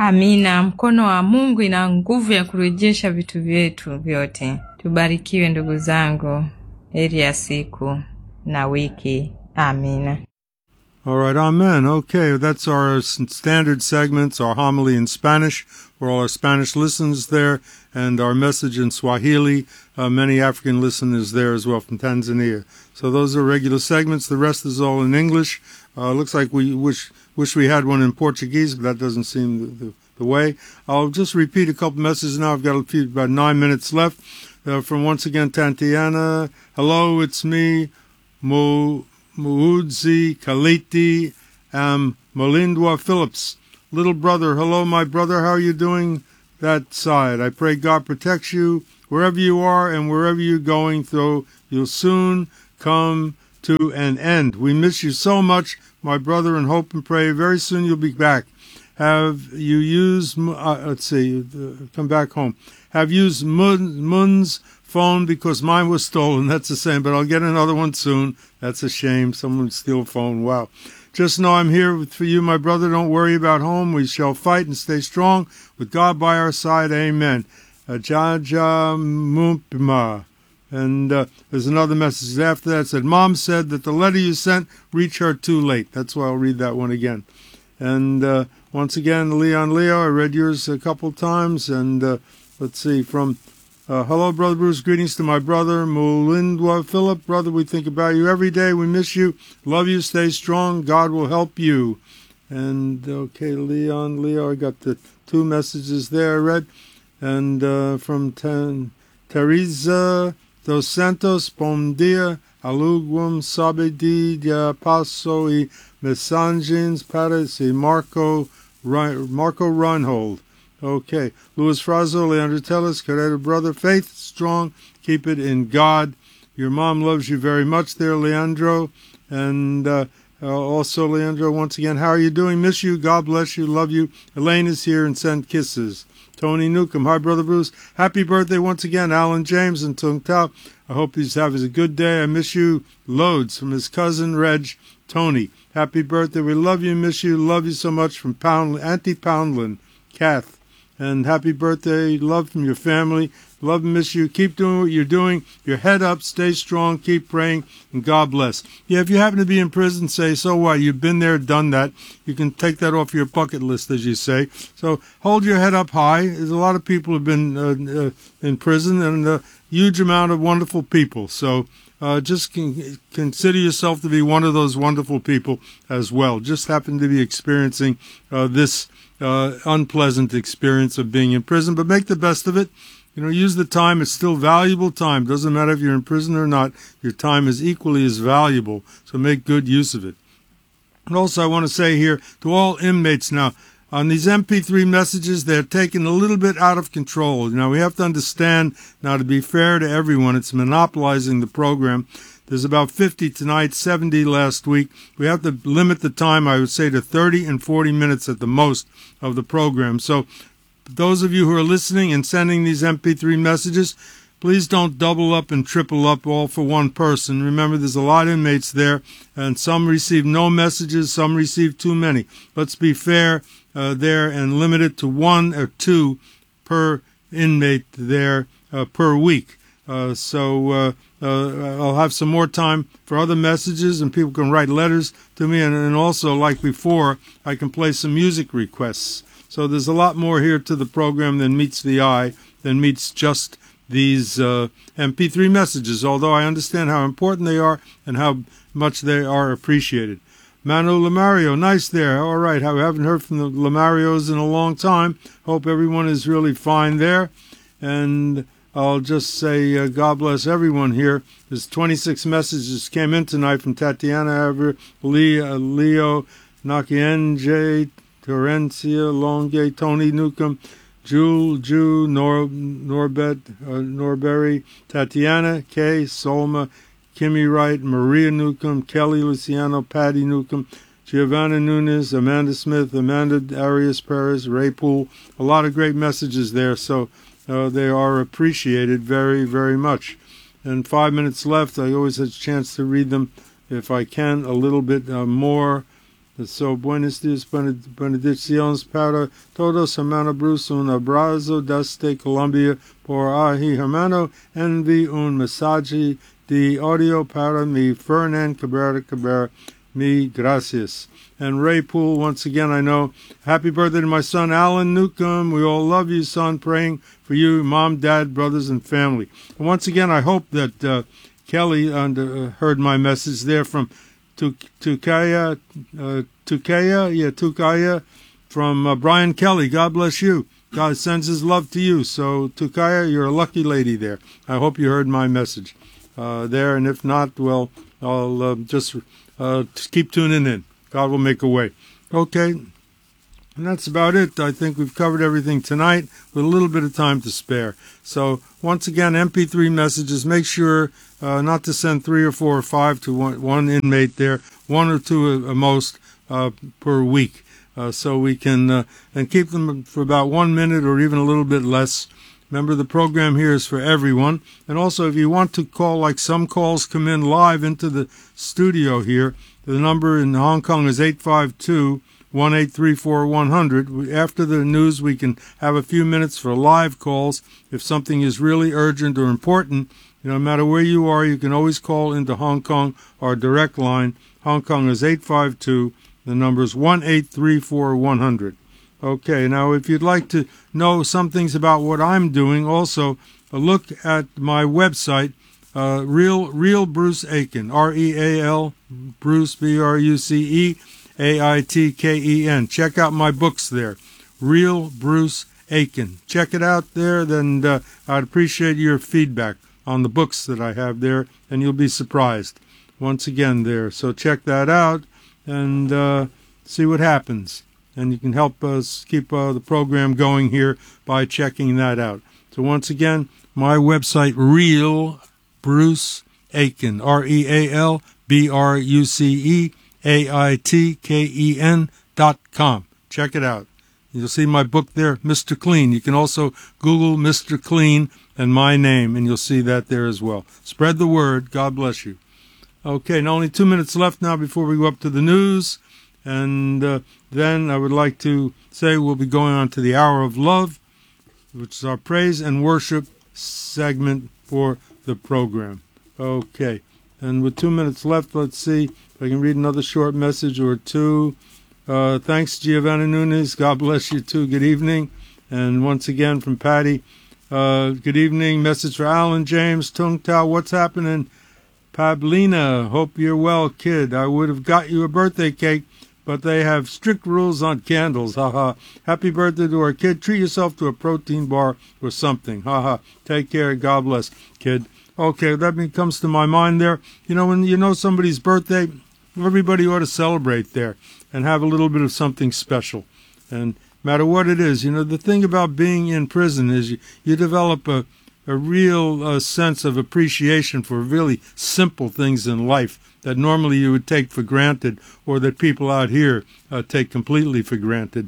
Amina. Mkono wa Mungu ina nguvu ya kurejesha vitu vyetu vyote. Tubarikiwe ndugu zangu. Heri ya siku na wiki. Amina. All right, amen. Okay, that's our standard segments, our homily in Spanish, for all our Spanish listeners there, and our message in Swahili. Many African listeners there as well from Tanzania. So those are regular segments. The rest is all in English. Looks like we wish we had one in Portuguese, but that doesn't seem the way. I'll just repeat a couple messages now. I've got about 9 minutes left. From once again, Tatiana. Hello, it's me, Muudzi Kaliti Molindwa Phillips. Little brother, hello my brother, how are you doing that side? I pray God protects you wherever you are and wherever you're going, though you'll soon come to an end. We miss you so much, my brother, and hope and pray very soon you'll be back. Have you used, come back home. Have used Mun's phone because mine was stolen. That's the same, but I'll get another one soon. That's a shame. Someone would steal a phone. Wow. Just know I'm here for you, my brother. Don't worry about home. We shall fight and stay strong with God by our side. Amen. Jaja Mumpima. And there's another message after that. It said, Mom said that the letter you sent reached her too late. That's why I'll read that one again. And once again, Leon Leo, I read yours a couple times. And let's see, from hello, Brother Bruce. Greetings to my brother, Mulindwa Philip. Brother, we think about you every day. We miss you. Love you. Stay strong. God will help you. And, okay, Leon Leo, I got the 2 messages there I read. And from Teresa dos Santos, bom dia, algum sabe de passo e mensagens para si, Marco Reinhold. Okay. Luis Frazo, Leandro Tellez, querido brother, faith strong, keep it in God. Your mom loves you very much there, Leandro. And also, Leandro, once again, how are you doing? Miss you. God bless you. Love you. Elaine is here and send kisses. Tony Newcomb. Hi, Brother Bruce. Happy birthday once again, Alan James and Tung Tao. I hope he's having a good day. I miss you loads from his cousin, Reg, Tony. Happy birthday. We love you, miss you. Love you so much from Auntie Poundland, Kath. And happy birthday. Love from your family. Love and miss you. Keep doing what you're doing. Your head up. Stay strong. Keep praying. And God bless. Yeah, if you happen to be in prison, say, so what? You've been there, done that. You can take that off your bucket list, as you say. So hold your head up high. There's a lot of people who have been in prison and a huge amount of wonderful people. So just consider yourself to be one of those wonderful people as well. Just happen to be experiencing this unpleasant experience of being in prison, but make the best of it. You know, use the time. It's still valuable time. Doesn't matter if you're in prison or not. Your time is equally as valuable. So make good use of it. And also I want to say here to all inmates now, on these MP3 messages, they're taken a little bit out of control. Now, we have to understand, now to be fair to everyone, it's monopolizing the program. There's about 50 tonight, 70 last week. We have to limit the time, I would say, to 30 and 40 minutes at the most of the program. So those of you who are listening and sending these MP3 messages, please don't double up and triple up all for one person. Remember, there's a lot of inmates there, and some receive no messages, some receive too many. Let's be fair there and limit it to 1 or 2 per inmate there per week. So I'll have some more time for other messages, and people can write letters to me, and also, like before, I can play some music requests. So there's a lot more here to the program than meets the eye, than meets just these MP3 messages, although I understand how important they are and how much they are appreciated. Manu Lamario, nice there. All right, I haven't heard from the Lamarios in a long time. Hope everyone is really fine there. And I'll just say God bless everyone here. There's 26 messages came in tonight from Tatiana Ever, Leo, Nakienje, Terencia, Longe, Tony Newcomb, Jewel, Norberry, Tatiana, Kay, Solma, Kimmy Wright, Maria Newcomb, Kelly Luciano, Patty Newcomb, Giovanna Nunes, Amanda Smith, Amanda Arias Perez, Ray Poole. A lot of great messages there, so they are appreciated very, very much. And 5 minutes left. I always have a chance to read them if I can a little bit more. So, buenos dias, benedicciones para todos, hermano Bruce, un abrazo desde Colombia por ahí, hermano. Envi un mensaje de audio para mi Fernan Cabrera, mi gracias. And Ray Poole, once again, I know, happy birthday to my son, Alan Newcomb. We all love you, son, praying for you, mom, dad, brothers, and family. And once again, I hope that Kelly heard my message there from Tukaya, from Brian Kelly. God bless you. God sends his love to you. So, Tukaya, you're a lucky lady there. I hope you heard my message there. And if not, well, I'll just keep tuning in. God will make a way. Okay. And that's about it. I think we've covered everything tonight with a little bit of time to spare. So, once again, MP3 messages. Make sure not to send 3 or 4 or 5 to one inmate there, 1 or 2 at most per week. So we can and keep them for about 1 minute or even a little bit less. Remember, the program here is for everyone. And also, if you want to call, like some calls come in live into the studio here, the number in Hong Kong is 852-1834-100. After the news, we can have a few minutes for live calls. If something is really urgent or important, no matter where you are, you can always call into Hong Kong, our direct line. Hong Kong is 852. The number is 1834-100. Okay, now if you'd like to know some things about what I'm doing, also look at my website, Real Bruce Aitken, R-E-A-L, Bruce, B-R-U-C-E-A-I-T-K-E-N. Check out my books there, Real Bruce Aitken. Check it out there, then I'd appreciate your feedback on the books that I have there, and you'll be surprised once again there. So check that out and see what happens. And you can help us keep the program going here by checking that out. So once again, my website, Real Bruce Aitken, RealBruceAitken.com. Check it out. You'll see my book there, Mr. Clean. You can also Google Mr. Clean and my name, and you'll see that there as well. Spread the word. God bless you. Okay, now only 2 minutes left now before we go up to the news. And then I would like to say we'll be going on to the Hour of Love, which is our praise and worship segment for the program. Okay, and with 2 minutes left, let's see if I can read another short message or two. Thanks, Giovanna Nunes. God bless you, too. Good evening. And once again from Patty, good evening. Message for Alan James, Tung Tao. What's happening? Pablina, hope you're well, kid. I would have got you a birthday cake, but they have strict rules on candles. Haha. Happy birthday to our kid. Treat yourself to a protein bar or something. Haha. Take care. God bless, kid. Okay, that comes to my mind there. You know, when you know somebody's birthday, everybody ought to celebrate there and have a little bit of something special. And no matter what it is, you know, the thing about being in prison is you develop a real sense of appreciation for really simple things in life that normally you would take for granted, or that people out here take completely for granted.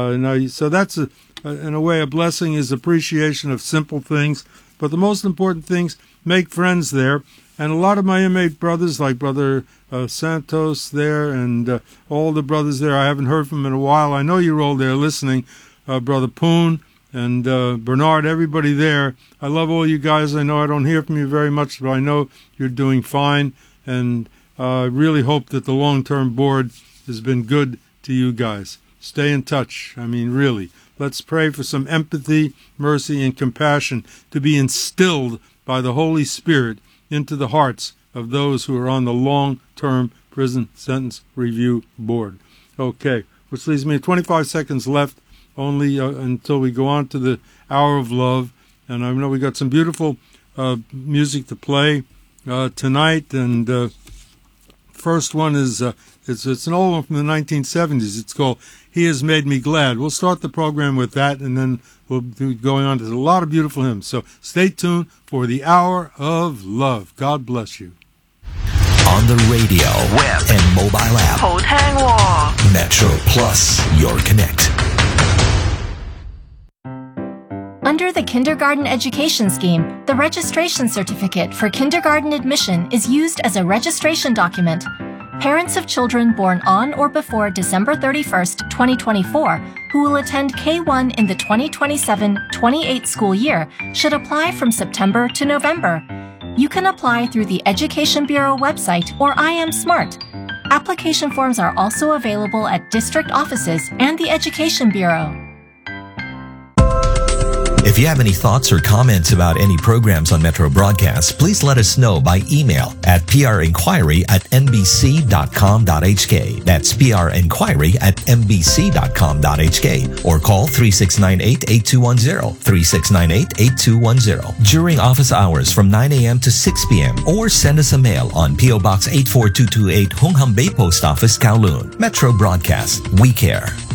So that's, in a way, a blessing is appreciation of simple things. But the most important things, make friends there. And a lot of my inmate brothers, like Brother Santos there and all the brothers there, I haven't heard from in a while. I know you're all there listening. Brother Poon and Bernard, everybody there. I love all you guys. I know I don't hear from you very much, but I know you're doing fine. And I really hope that the long-term board has been good to you guys. Stay in touch. I mean, really. Let's pray for some empathy, mercy, and compassion to be instilled by the Holy Spirit into the hearts of those who are on the long-term prison sentence review board. Okay, which leaves me 25 seconds left only until we go on to the Hour of Love. And I know we got some beautiful music to play tonight. And first one is it's an old one from the 1970s. It's called He Has Made Me Glad. We'll start the program with that, and then we'll be going on to a lot of beautiful hymns. So stay tuned for the Hour of Love. God bless you. On the radio, web, and mobile app. 好聽喎. Metro Plus, your connect. Under the Kindergarten Education Scheme, the registration certificate for kindergarten admission is used as a registration document. Parents of children born on or before December 31st, 2024, who will attend K-1 in the 2027-28 school year should apply from September to November. You can apply through the Education Bureau website or I Am Smart. Application forms are also available at district offices and the Education Bureau. If you have any thoughts or comments about any programs on Metro Broadcast, please let us know by email at prinquiry@nbc.com.hk. That's prinquiry@nbc.com.hk or call 3698-8210, 3698-8210 during office hours from 9 a.m. to 6 p.m. or send us a mail on P.O. Box 84228 Hung Hom Bay Post Office, Kowloon. Metro Broadcast. We care.